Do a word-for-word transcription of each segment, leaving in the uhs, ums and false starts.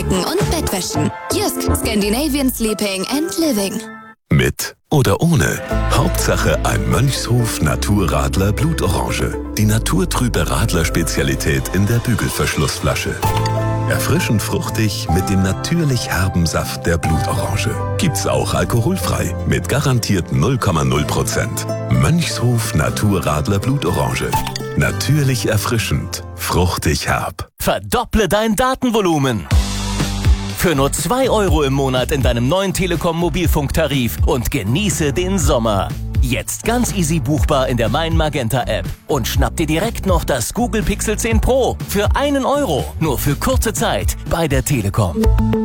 Decken und Bettwäschen. Jysk, Scandinavian Sleeping and Living. Mit oder ohne. Hauptsache ein Mönchshof Naturradler Blutorange. Die naturtrübe Radler-Spezialität in der Bügelverschlussflasche. Erfrischend fruchtig mit dem natürlich herben Saft der Blutorange. Gibt's auch alkoholfrei mit garantiert null Komma null Prozent. Mönchshof Naturradler Blutorange. Natürlich erfrischend, fruchtig herb. Verdopple dein Datenvolumen. Für nur zwei Euro im Monat in deinem neuen Telekom-Mobilfunktarif und genieße den Sommer. Jetzt ganz easy buchbar in der Mein Magenta App. Und schnapp dir direkt noch das Google Pixel zehn Pro für einen Euro. Nur für kurze Zeit bei der Telekom.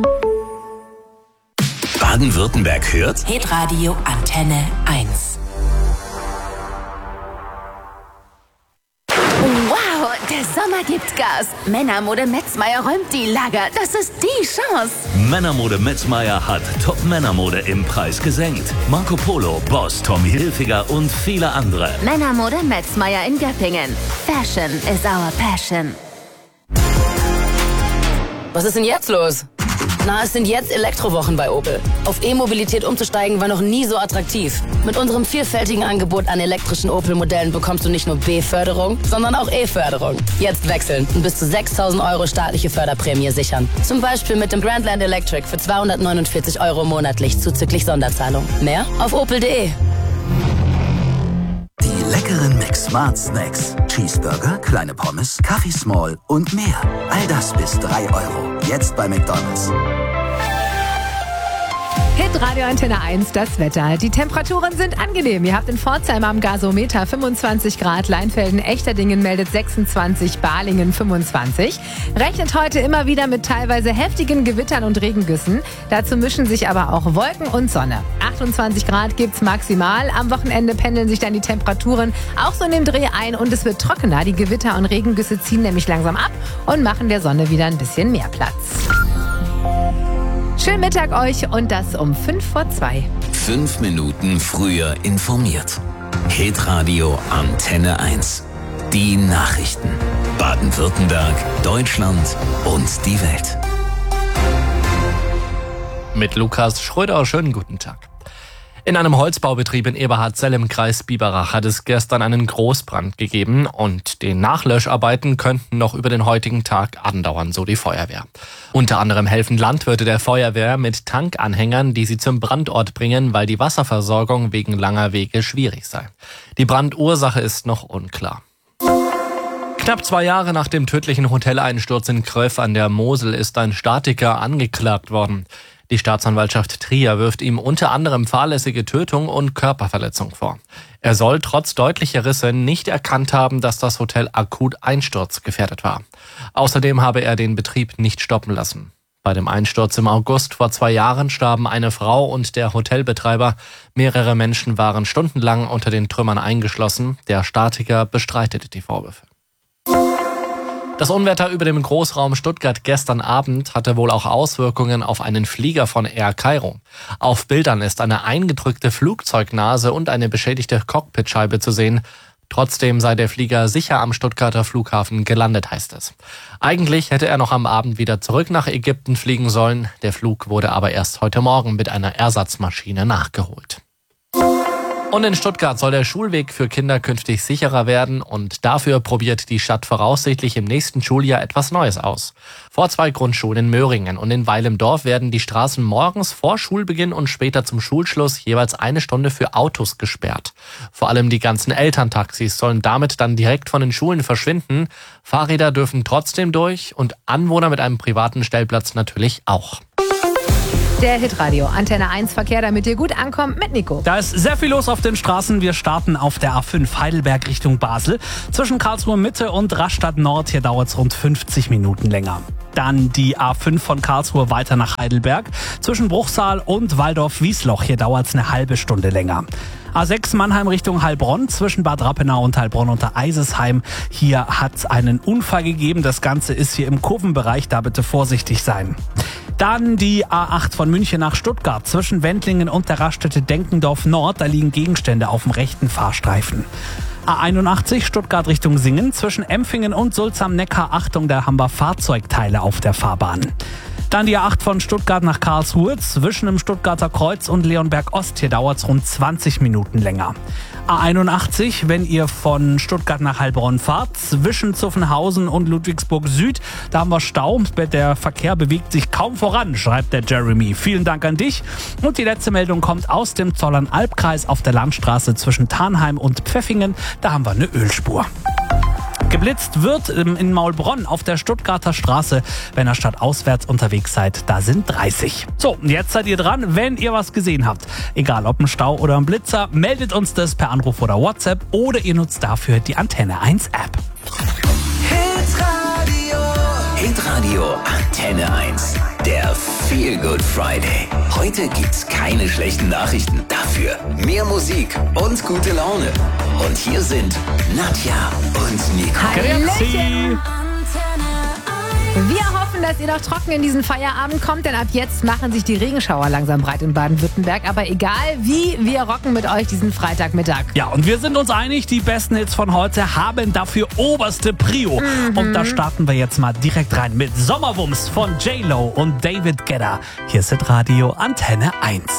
Baden-Württemberg hört Hitradio Antenne eins. Wow, der Sommer gibt Gas. Männermode Metzmeier räumt die Lager. Das ist die Chance. Männermode Metzmeier hat Top-Männermode im Preis gesenkt. Marco Polo, Boss, Tommy Hilfiger und viele andere. Männermode Metzmeier in Göppingen. Fashion is our passion. Was ist denn jetzt los? Na, es sind jetzt Elektrowochen bei Opel. Auf E-Mobilität umzusteigen war noch nie so attraktiv. Mit unserem vielfältigen Angebot an elektrischen Opel-Modellen bekommst du nicht nur B-Förderung, sondern auch E-Förderung. Jetzt wechseln und bis zu sechstausend Euro staatliche Förderprämie sichern. Zum Beispiel mit dem Grandland Electric für zweihundertneunundvierzig Euro monatlich zuzüglich Sonderzahlung. Mehr auf opel punkt de. Die leckeren McSmart Snacks. Cheeseburger, kleine Pommes, Kaffee Small und mehr. All das bis drei Euro. Jetzt bei McDonald's. Hitradio Antenne eins, das Wetter. Die Temperaturen sind angenehm. Ihr habt in Pforzheim am Gasometer fünfundzwanzig Grad, Leinfelden, Echterdingen meldet sechsundzwanzig, Balingen fünfundzwanzig. Rechnet heute immer wieder mit teilweise heftigen Gewittern und Regengüssen. Dazu mischen sich aber auch Wolken und Sonne. achtundzwanzig Grad gibt's maximal. Am Wochenende pendeln sich dann die Temperaturen auch so in den Dreh ein und es wird trockener. Die Gewitter und Regengüsse ziehen nämlich langsam ab und machen der Sonne wieder ein bisschen mehr Platz. Schönen Mittag euch und das um fünf vor zwei. Fünf Minuten früher informiert. Hitradio Antenne eins. Die Nachrichten. Baden-Württemberg, Deutschland und die Welt. Mit Lukas Schröder, schönen guten Tag. In einem Holzbaubetrieb in Eberhardzell im Kreis Biberach hat es gestern einen Großbrand gegeben und die Nachlöscharbeiten könnten noch über den heutigen Tag andauern, so die Feuerwehr. Unter anderem helfen Landwirte der Feuerwehr mit Tankanhängern, die sie zum Brandort bringen, weil die Wasserversorgung wegen langer Wege schwierig sei. Die Brandursache ist noch unklar. Knapp zwei Jahre nach dem tödlichen Hoteleinsturz in Kröff an der Mosel ist ein Statiker angeklagt worden. Die Staatsanwaltschaft Trier wirft ihm unter anderem fahrlässige Tötung und Körperverletzung vor. Er soll trotz deutlicher Risse nicht erkannt haben, dass das Hotel akut einsturzgefährdet war. Außerdem habe er den Betrieb nicht stoppen lassen. Bei dem Einsturz im August vor zwei Jahren starben eine Frau und der Hotelbetreiber. Mehrere Menschen waren stundenlang unter den Trümmern eingeschlossen. Der Statiker bestreitet die Vorwürfe. Das Unwetter über dem Großraum Stuttgart gestern Abend hatte wohl auch Auswirkungen auf einen Flieger von Air Cairo. Auf Bildern ist eine eingedrückte Flugzeugnase und eine beschädigte Cockpitscheibe zu sehen. Trotzdem sei der Flieger sicher am Stuttgarter Flughafen gelandet, heißt es. Eigentlich hätte er noch am Abend wieder zurück nach Ägypten fliegen sollen. Der Flug wurde aber erst heute Morgen mit einer Ersatzmaschine nachgeholt. Und in Stuttgart soll der Schulweg für Kinder künftig sicherer werden und dafür probiert die Stadt voraussichtlich im nächsten Schuljahr etwas Neues aus. Vor zwei Grundschulen in Möhringen und in Weil im Dorf werden die Straßen morgens vor Schulbeginn und später zum Schulschluss jeweils eine Stunde für Autos gesperrt. Vor allem die ganzen Elterntaxis sollen damit dann direkt von den Schulen verschwinden. Fahrräder dürfen trotzdem durch und Anwohner mit einem privaten Stellplatz natürlich auch. Der Hitradio Antenne eins Verkehr, damit ihr gut ankommt, mit Nico. Da ist sehr viel los auf den Straßen. Wir starten auf der A fünf Heidelberg Richtung Basel. Zwischen Karlsruhe Mitte und Rastatt Nord, hier dauert es rund fünfzig Minuten länger. Dann die A fünf von Karlsruhe weiter nach Heidelberg. Zwischen Bruchsal und Waldorf-Wiesloch, hier dauert es eine halbe Stunde länger. A sechs Mannheim Richtung Heilbronn, zwischen Bad Rappenau und Heilbronn unter Eisesheim. Hier hat es einen Unfall gegeben. Das Ganze ist hier im Kurvenbereich, da bitte vorsichtig sein. Dann die A acht von München nach Stuttgart, zwischen Wendlingen und der Raststätte Denkendorf Nord. Da liegen Gegenstände auf dem rechten Fahrstreifen. A einundachtzig Stuttgart Richtung Singen, zwischen Empfingen und Sulz am Neckar. Achtung, da haben wir Fahrzeugteile auf der Fahrbahn. Dann die A acht von Stuttgart nach Karlsruhe. Zwischen dem Stuttgarter Kreuz und Leonberg Ost. Hier dauert es rund zwanzig Minuten länger. A einundachtzig, wenn ihr von Stuttgart nach Heilbronn fahrt, zwischen Zuffenhausen und Ludwigsburg Süd, da haben wir Stau. Der Verkehr bewegt sich kaum voran, schreibt der Jeremy. Vielen Dank an dich. Und die letzte Meldung kommt aus dem Zollern-Albkreis auf der Landstraße zwischen Thanheim und Pfeffingen. Da haben wir eine Ölspur. Geblitzt wird in Maulbronn auf der Stuttgarter Straße, wenn ihr stadtauswärts unterwegs seid. Da sind dreißig. So, jetzt seid ihr dran, wenn ihr was gesehen habt. Egal ob ein Stau oder ein Blitzer, meldet uns das per Anruf oder WhatsApp oder ihr nutzt dafür die Antenne eins App. Hitradio, Hitradio Antenne eins. Der Feel Good Friday. Heute gibt's keine schlechten Nachrichten. Dafür mehr Musik und gute Laune. Und hier sind Nadja und Nico. Hallöchen. Wir hoffen, dass ihr noch trocken in diesen Feierabend kommt, denn ab jetzt machen sich die Regenschauer langsam breit in Baden-Württemberg. Aber egal wie, wir rocken mit euch diesen Freitagmittag. Ja, und wir sind uns einig, die besten Hits von heute haben dafür oberste Prio. Mhm. Und da starten wir jetzt mal direkt rein mit Sommerwumms von J-Lo und David Guetta. Hier ist Hitradio Antenne eins.